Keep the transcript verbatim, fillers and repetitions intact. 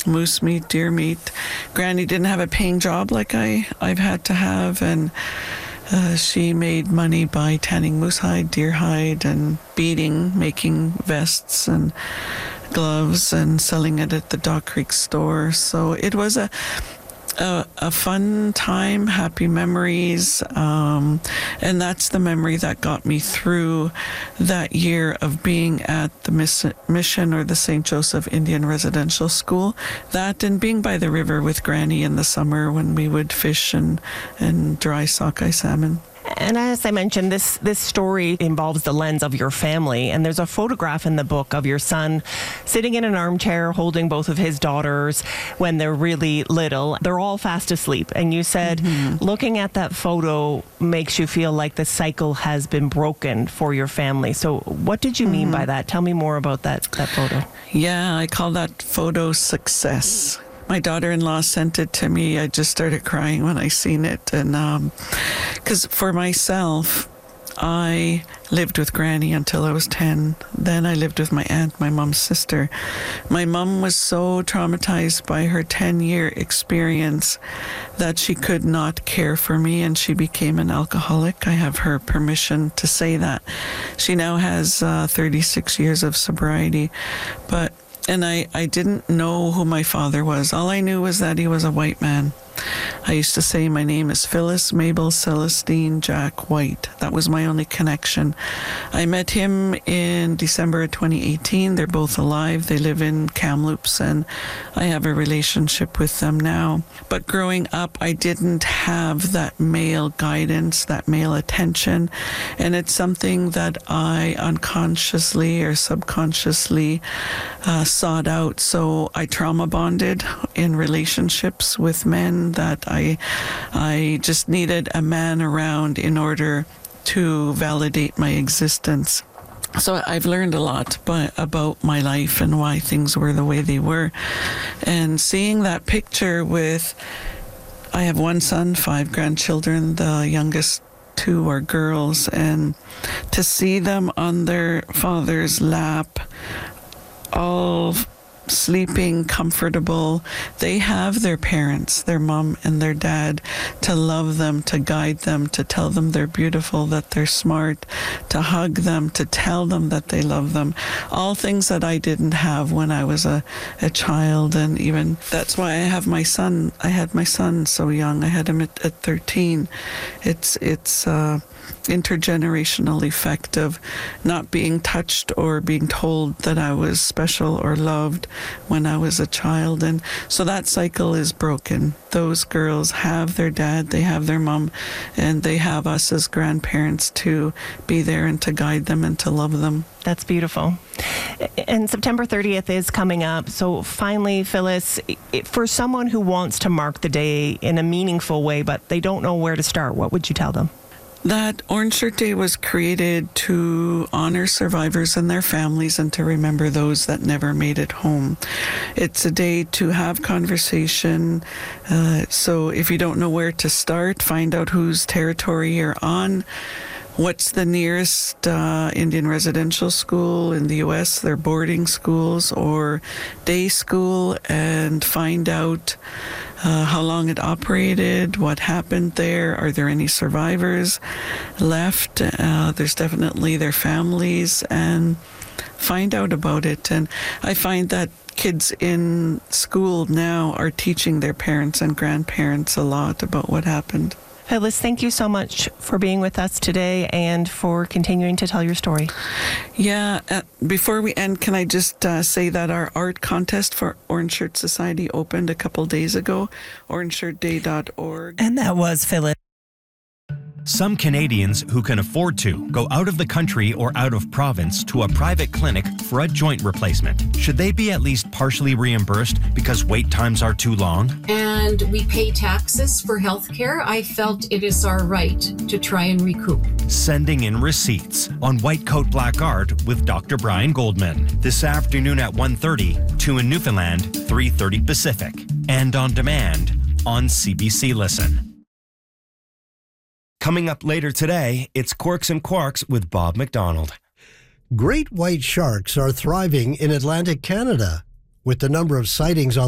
moose meat, deer meat. Granny didn't have a paying job like I, I've had to have, and uh, she made money by tanning moose hide, deer hide, and beading, making vests and gloves and selling it at the Dog Creek store. So it was a a, a fun time, happy memories, um, and that's the memory that got me through that year of being at the miss- mission or the Saint Joseph Indian Residential School. That and being by the river with Granny in the summer when we would fish and, and dry sockeye salmon. And as I mentioned, this this story involves the lens of your family. And there's a photograph in the book of your son sitting in an armchair holding both of his daughters when they're really little. They're all fast asleep. And you said mm-hmm. looking at that photo makes you feel like the cycle has been broken for your family. So what did you mean mm-hmm. by that? Tell me more about that, that photo. Yeah, I call that photo success. My daughter-in-law sent it to me. I just started crying when I seen it. And um, because for myself, I lived with Granny until I was ten. Then I lived with my aunt, my mom's sister. My mom was so traumatized by her ten-year experience that she could not care for me, and she became an alcoholic. I have her permission to say that. She now has uh, thirty-six years of sobriety, but And I, I didn't know who my father was. All I knew was that he was a white man. I used to say my name is Phyllis Mabel Celestine Jack White. That was my only connection. I met him in December of twenty eighteen. They're both alive. They live in Kamloops, and I have a relationship with them now. But growing up, I didn't have that male guidance, that male attention, and it's something that I unconsciously or subconsciously uh, sought out. So I trauma bonded in relationships with men that I I just needed a man around in order to validate my existence. So I've learned a lot by, about my life and why things were the way they were. And seeing that picture with, I have one son, five grandchildren, the youngest two are girls, and to see them on their father's lap, all sleeping comfortable. They have their parents, their mom and their dad, to love them, to guide them, to tell them they're beautiful, that they're smart, to hug them, to tell them that they love them. All things that I didn't have when I was a, a child. And even that's why I have my son. I had my son so young. I had him at, at thirteen. It's, it's, uh, intergenerational effect of not being touched or being told that I was special or loved when I was a child. And so that cycle is broken. Those girls have their dad, they have their mom, and they have us as grandparents to be there and to guide them and to love them. That's beautiful. And September thirtieth is coming up. So finally, Phyllis, for someone who wants to mark the day in a meaningful way, but they don't know where to start, what would you tell them? That Orange Shirt Day was created to honor survivors and their families and to remember those that never made it home. It's a day to have conversation. Uh, so if you don't know where to start, find out whose territory you're on. What's the nearest uh, Indian residential school in the U S, their boarding schools or day school, and find out uh, how long it operated, what happened there, are there any survivors left? Uh, there's definitely their families, and find out about it. And I find that kids in school now are teaching their parents and grandparents a lot about what happened. Phyllis, thank you so much for being with us today and for continuing to tell your story. Yeah, uh, before we end, can I just uh, say that our art contest for Orange Shirt Society opened a couple days ago, orange shirt day dot org. And that was Phyllis. Some Canadians who can afford to go out of the country or out of province to a private clinic for a joint replacement. Should they be at least partially reimbursed because wait times are too long? And we pay taxes for healthcare. I felt it is our right to try and recoup. Sending in receipts on White Coat Black Art with Doctor Brian Goldman. This afternoon at one thirty, two in Newfoundland, three thirty Pacific. And on demand on C B C Listen. Coming up later today, it's Quirks and Quarks with Bob McDonald. Great white sharks are thriving in Atlantic Canada, with the number of sightings on